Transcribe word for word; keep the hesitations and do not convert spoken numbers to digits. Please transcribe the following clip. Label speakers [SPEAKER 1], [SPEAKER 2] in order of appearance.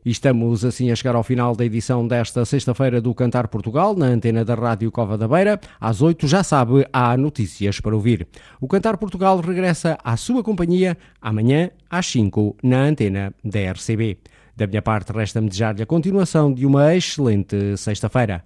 [SPEAKER 1] E estamos assim a chegar ao final da edição desta sexta-feira do Cantar Portugal, na antena da Rádio Cova da Beira. Às oito, já sabe, há notícias para ouvir. O Cantar Portugal regressa à sua companhia amanhã às cinco, na antena da R C B. Da minha parte, resta-me desejar-lhe a continuação de uma excelente sexta-feira.